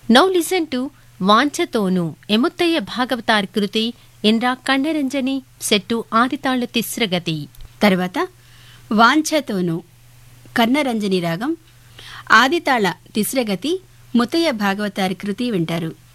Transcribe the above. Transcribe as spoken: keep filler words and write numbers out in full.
Now listen to వాంఛతోను ఎముత్తయ్య Bhagavatar Kriti ఎన్రా కన్నరంజని set ఆదితాళు తిస్రగతి. తర్వాత వాంఛతోను కన్నరంజని రాగం ఆదితాళ తిస్రగతి ముత్తయ్య భాగవతారి కృతి వింటారు.